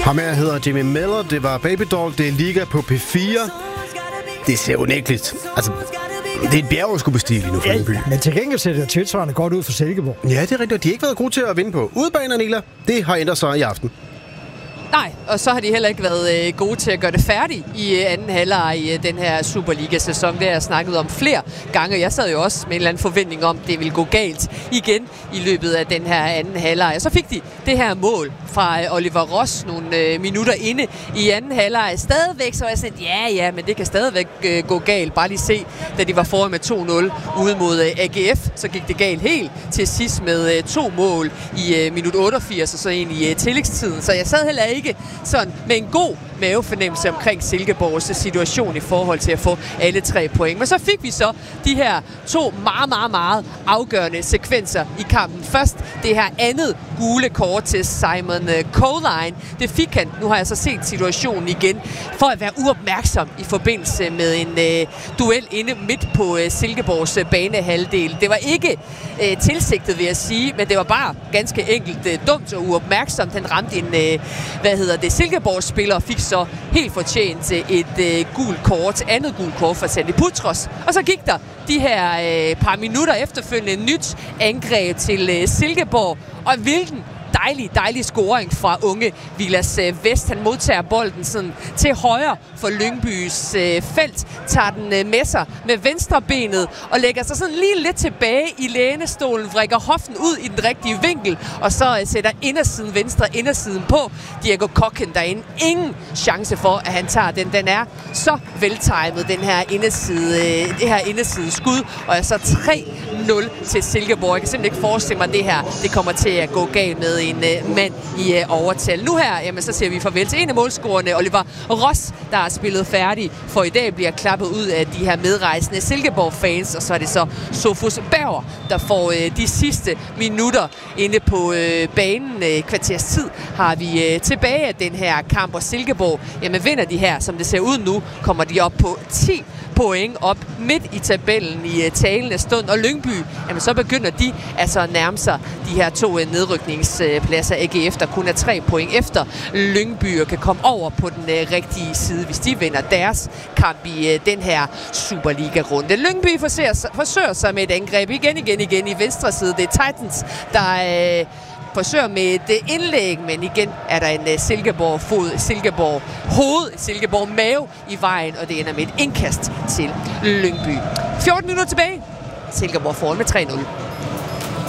Ham her hedder Jimmy Miller, det var Baby Doll, det er Liga på P4. Det ser unægteligt. Altså, det er et bjerg at skulle bestige lige nu for Lyngby. Men til gengæld ser det tilsvarende godt ud for Silkeborg. Ja, det er rigtigt. De har ikke været gode til at vinde på udebane, Nila. Det har ændret sig i aften. Nej, og så har de heller ikke været gode til at gøre det færdigt i anden halvleg i den her Superliga-sæson. Det har jeg snakket om flere gange. Jeg sad jo også med en eller anden forventning om, at det ville gå galt igen i løbet af den her anden halvleg. Og så fik de det her mål fra Oliver Ross nogle minutter inde i anden halvleg. Stadigvæk så var jeg sådan, ja, men det kan stadigvæk gå galt. Bare lige se, da de var foran med 2-0 ude mod AGF, så gik det galt helt til sidst med 2 mål i minut 88 og så en i tillægstiden. Så jeg sad heller ikke sådan med en god mavefornemmelse omkring Silkeborgs situation i forhold til at få alle 3 point. Men så fik vi så de her 2 meget afgørende sekvenser i kampen. Først det her andet gule kort til Simon Colline. Det fik han, nu har jeg så set situationen igen, for at være uopmærksom i forbindelse med en duel inde midt på Silkeborgs banehalvdel. Det var ikke tilsigtet, vil jeg sige, men det var bare ganske enkelt dumt og uopmærksomt. Han ramte en, Silkeborgs spiller og fik så helt fortjent et andet gult kort for Sandy Putros. Og så gik der de her par minutter efterfølgende nyt angreb til Silkeborg, og hvilken dejlig scoring fra unge Vilas Vest. Han modtager bolden sådan til højre for Lyngbys felt, tager den med sig med venstre benet og lægger sig sådan lige lidt tilbage i lænestolen, vrikker hoften ud i den rigtige vinkel, og så sætter venstre indersiden på. Diego Kokken derinde. Ingen chance for, at han tager den. Den er så veltimet, det her inderside skud, og er så 3-0 til Silkeborg. Jeg kan simpelthen ikke forestille mig, at det her det kommer til at gå galt med en mand i overtal. Nu her, jamen, så siger vi farvel til en af målscorerne, Oliver Ross, der har spillet færdig, for i dag bliver klappet ud af de her medrejsende Silkeborg-fans, og så er det så Sofus Berger, der får de sidste minutter inde på banen. Kvarters tid har vi tilbage af den her kamp, og Silkeborg, jamen vinder de her, som det ser ud nu, kommer de op på 10 point op midt i tabellen i talende stund, og Lyngby, jamen så begynder de altså at nærme sig de her 2 nedrykningspladser. AGF, der kun er 3 point efter Lyngby, og kan komme over på den rigtige side, hvis de vinder deres kamp i den her Superliga-runde. Lyngby forsøger sig med et angreb igen i venstre side. Det er Titans, der forsøger med et indlæg, men igen er der en Silkeborg-fod, Silkeborg-hoved, Silkeborg-mave i vejen, og det ender med et indkast til Lyngby. 14 minutter tilbage. Silkeborg foran med 3-0.